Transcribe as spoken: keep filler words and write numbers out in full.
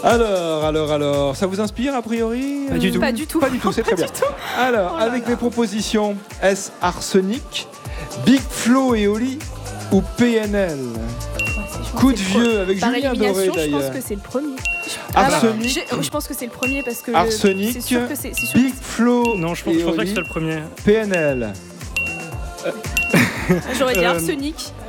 Alors, alors, alors, ça vous inspire a priori? Pas du tout. Pas du tout. Pas du tout, c'est très bien. Alors, Oh là avec là. mes propositions, est-ce Arsenic, Big Flo et Oli ou P N L? Coup de vieux avec Par Julien Doré élimination, je pense d'ailleurs. que c'est le premier. Arsenic. Ah bah, je, je pense que c'est le premier parce que Arsenic, c'est sûr que c'est, c'est sûr Big que Flo Non, je pense, et je pense pas que Oli, ce soit le premier. P N L. c'est- j'aurais dit Euh, arsenic.